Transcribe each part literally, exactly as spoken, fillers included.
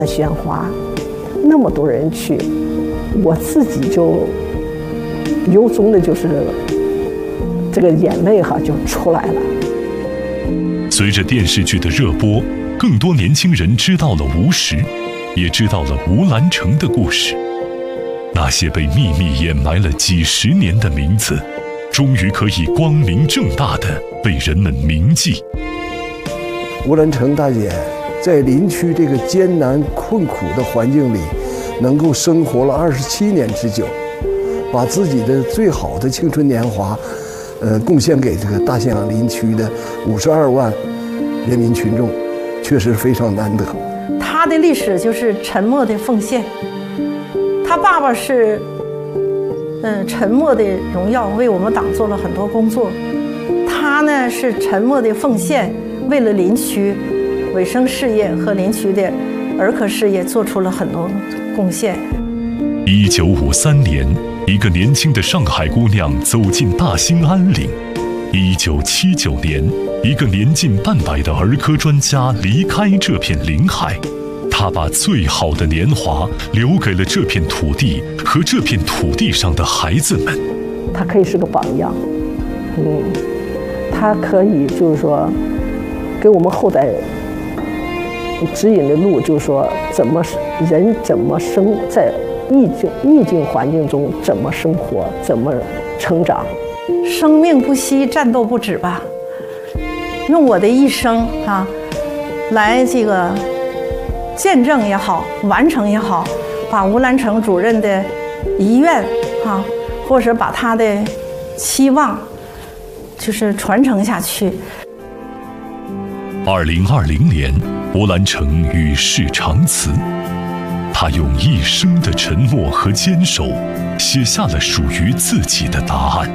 鲜花，那么多人去，我自己就由衷的就是这个眼泪哈就出来了。 随着电视剧的热播，更多年轻人知道了吴石，也知道了吴兰成的故事。那些被秘密掩埋了几十年的名字，终于可以光明正大地被人们铭记。 吴兰成大姐在林区这个艰难困苦的环境里，能够生活了二十七年之久，把自己的最好的青春年华，呃，贡献给这个大兴安林区的五十二万人民群众，确实非常难得。 他的历史就是沉默的奉献。他爸爸是，嗯，沉默的荣耀，为我们党做了很多工作。他呢是沉默的奉献，为了林区卫生事业和林区的儿科事业做出了很多贡献。 一九五三年，一个年轻的上海姑娘走进大兴安岭。一九七九年，一个年近半百的儿科专家离开这片林海。他把最好的年华留给了这片土地和这片土地上的孩子们。 他可以是个榜样，嗯，他可以就是说给我们后代指引的路，就是说怎么人怎么生在逆境逆境环境中怎么生活，怎么成长。 生命不息，战斗不止吧。用我的一生啊，来这个见证也好，完成也好，把吴兰成主任的遗愿啊，或者把他的期望，就是传承下去。 二零二零年，吴兰成与世长辞，他用一生的沉默和坚守，写下了属于自己的答案。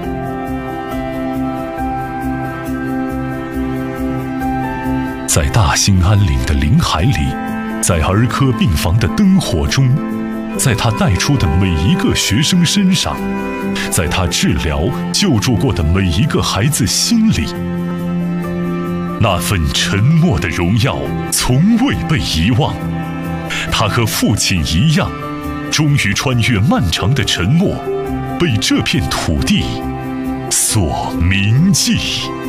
在大兴安岭的林海里，在儿科病房的灯火中，在他带出的每一个学生身上，在他治疗救助过的每一个孩子心里，那份沉默的荣耀从未被遗忘。他和父亲一样，终于穿越漫长的沉默，被这片土地所铭记。